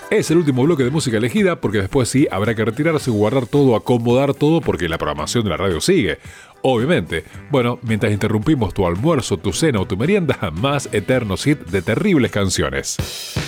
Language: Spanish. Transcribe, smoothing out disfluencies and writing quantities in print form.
Es el último bloque de música elegida porque después sí habrá que retirarse, guardar todo, acomodar todo porque la programación de la radio sigue. Obviamente. Bueno, mientras interrumpimos tu almuerzo, tu cena o tu merienda, más eternos hits de terribles canciones.